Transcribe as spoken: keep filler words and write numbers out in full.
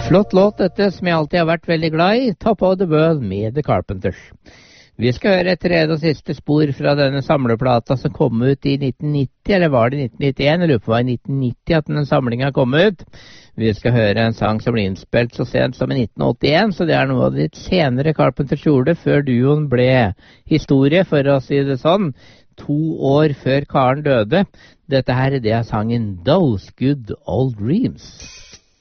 Flott låt dette, som jeg alltid har vært veldig glad i, Top of the World med The Carpenters. Vi skal høre et tredje og siste spor fra denne samleplata som kom ut i nitten nitti, eller var det nitten nittien? Jeg lurer på hva i nitten nitti at denne samlingen kom ut. Vi skal høre en sang som ble innspilt så sent som i nitten åttien, så det er noe av det litt senere Carpenters gjorde før duoen ble historie, for å si det sånn, to år før Karen døde. Dette her, det er sangen Those Good Old Dreams.